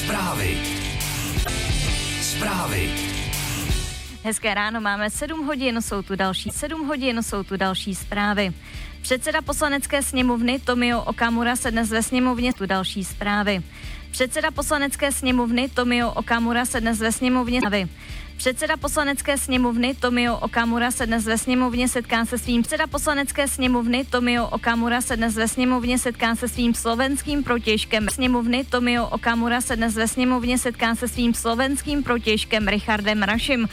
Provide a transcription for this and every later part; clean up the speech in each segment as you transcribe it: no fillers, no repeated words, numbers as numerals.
Zprávy. Hezké ráno, máme 7 hodin, jsou tu další zprávy. Předseda poslanecké sněmovny Tomio Okamura se dnes ve sněmovně Předseda poslanecké sněmovny Tomio Okamura se dnes ve sněmovně setká se svým slovenským protějškem Richardem Rašim.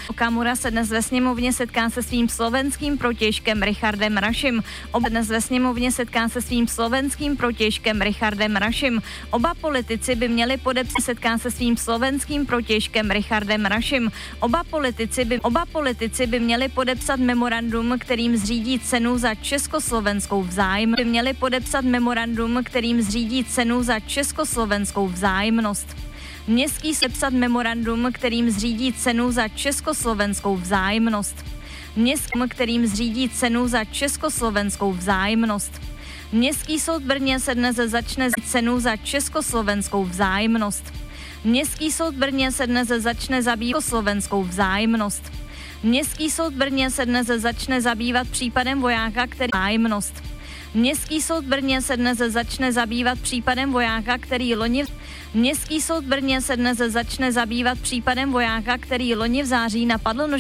Oba politici by měli podepsat memorandum, kterým zřídí cenu za československou vzájemnost. Městský soud v Brně se dnes začne cenu za československou vzájemnost. Městský soud v Brně se dnes začne zabývat případem vojáka, který loni v září napadl